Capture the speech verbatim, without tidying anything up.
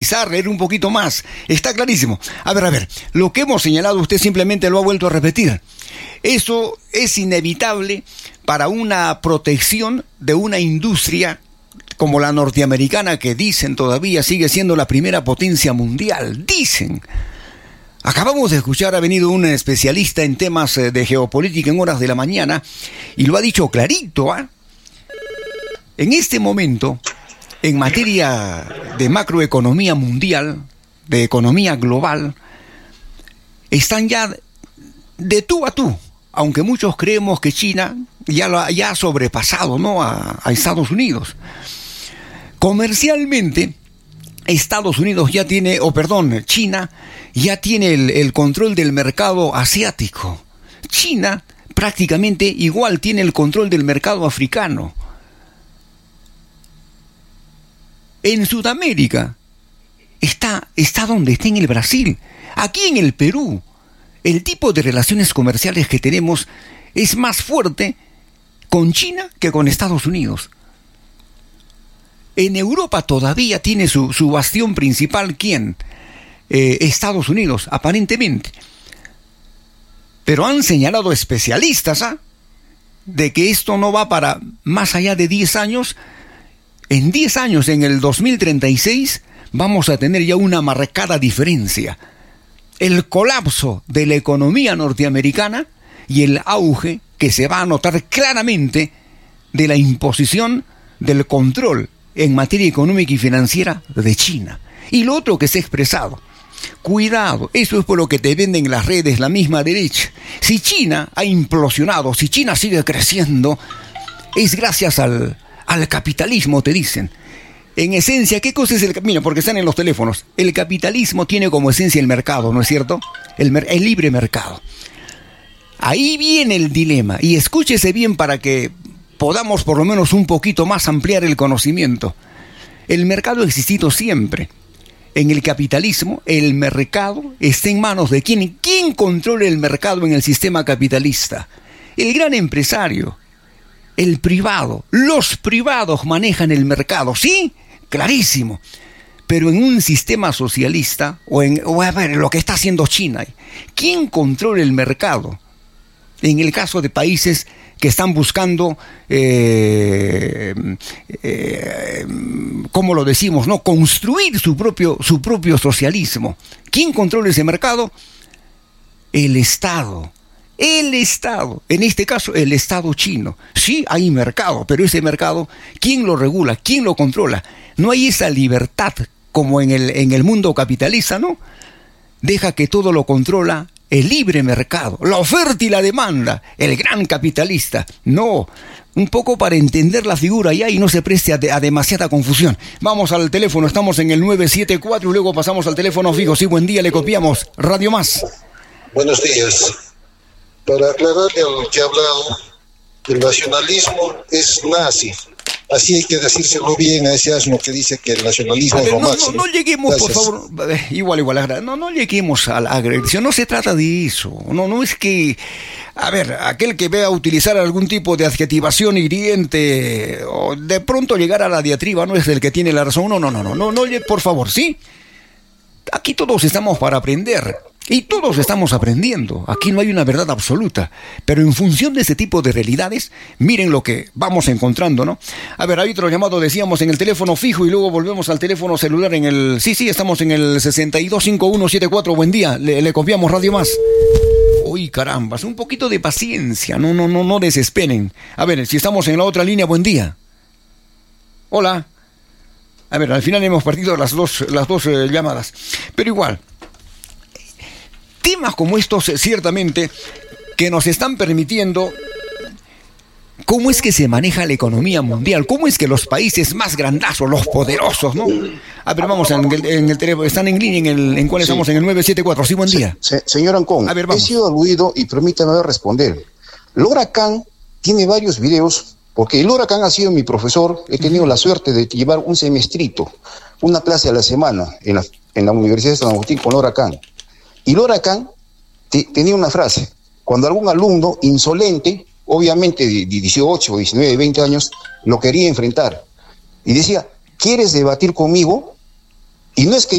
analizar, leer un poquito más. Está clarísimo. A ver, a ver, lo que hemos señalado usted simplemente lo ha vuelto a repetir. Eso es inevitable para una protección de una industria como la norteamericana, que dicen todavía sigue siendo la primera potencia mundial. Dicen. Acabamos de escuchar, ha venido un especialista en temas de geopolítica en horas de la mañana y lo ha dicho clarito, ¿eh? En este momento, en materia de macroeconomía mundial, de economía global, están ya de tú a tú, aunque muchos creemos que China ya, lo ha, ya ha sobrepasado, ¿no?, a, a Estados Unidos. Comercialmente, Estados Unidos ya tiene, o perdón, China ya tiene el, el control del mercado asiático. China prácticamente igual tiene el control del mercado africano. En Sudamérica está, está donde está en el Brasil. Aquí en el Perú, el tipo de relaciones comerciales que tenemos es más fuerte con China que con Estados Unidos. En Europa todavía tiene su, su bastión principal, ¿quién? Eh, Estados Unidos, aparentemente. Pero han señalado especialistas, ¿ah?, de que esto no va para más allá de diez años. En diez años, en el dos mil treinta y seis, vamos a tener ya una marcada diferencia. El colapso de la economía norteamericana y el auge que se va a notar claramente de la imposición del control en materia económica y financiera de China. Y lo otro que se ha expresado, cuidado, eso es por lo que te venden las redes, la misma derecha. Si China ha implosionado, si China sigue creciendo, es gracias al, al capitalismo, te dicen. En esencia, ¿qué cosa es el capitalismo? Mira, porque están en los teléfonos. El capitalismo tiene como esencia el mercado, ¿no es cierto? El, mer- el libre mercado. Ahí viene el dilema, y escúchese bien para que podamos por lo menos un poquito más ampliar el conocimiento. El mercado ha existido siempre. En el capitalismo, el mercado está en manos de quién. ¿Quién controla el mercado en el sistema capitalista? El gran empresario, el privado. Los privados manejan el mercado, ¿sí? Clarísimo. Pero en un sistema socialista, o en o a ver, lo que está haciendo China, ¿quién controla el mercado? En el caso de países que están buscando, eh, eh, ¿cómo lo decimos?, ¿no?, construir su propio, su propio socialismo. ¿Quién controla ese mercado? El Estado. El Estado. En este caso, el Estado chino. Sí, hay mercado, pero ese mercado, ¿quién lo regula? ¿Quién lo controla? No hay esa libertad como en el, en el mundo capitalista, ¿no? Deja que todo lo controla el libre mercado, la oferta y la demanda, el gran capitalista. No, un poco para entender la figura ya y no se preste a, de, a demasiada confusión. Vamos al teléfono, estamos en el nueve siete cuatro y luego pasamos al teléfono fijo. Sí, buen día, le copiamos. Radio Más. Buenos días. Para aclararle a lo que ha hablado, el nacionalismo es nazi. Así hay que decírselo bien a ese asno que dice que el nacionalismo ver, es lo no, máximo. No, no lleguemos, Gracias. por favor, igual, igual, no, no lleguemos a la agresión, no se trata de eso, no, no es que, a ver, aquel que vea utilizar algún tipo de adjetivación hiriente, o de pronto llegar a la diatriba, no es el que tiene la razón, no, no, no, no, no, no, por favor, ¿sí? Aquí todos estamos para aprender. Y todos estamos aprendiendo. Aquí no hay una verdad absoluta. Pero en función de ese tipo de realidades, miren lo que vamos encontrando, ¿no? A ver, hay otro llamado, decíamos, en el teléfono fijo y luego volvemos al teléfono celular en el... Sí, sí, estamos en el sesenta y dos cincuenta y uno setenta y cuatro. Buen día, le, le copiamos Radio Más. Uy, carambas, un poquito de paciencia. No, no, no, no desesperen. A ver, si estamos en la otra línea, buen día. Hola. A ver, al final hemos partido las dos, las dos eh, llamadas. Pero igual... Temas como estos, ciertamente, que nos están permitiendo cómo es que se maneja la economía mundial, cómo es que los países más grandazos, los poderosos, ¿no? A ver, vamos en el, en el teléfono, están en línea, en el, ¿en cuál sí. Estamos? En el nueve siete cuatro, sí, buen día. Se, se, señor Ancón, a ver, he sido aludido y permítame responder. Lora Khan tiene varios videos, porque Lora Khan ha sido mi profesor, he tenido uh-huh. la suerte de llevar un semestrito, una clase a la semana en la, en la Universidad de San Agustín con Lora Khan. Y Lora Khan te, tenía una frase, cuando algún alumno insolente, obviamente de dieciocho, diecinueve, veinte años, lo quería enfrentar, y decía, ¿quieres debatir conmigo? Y no es que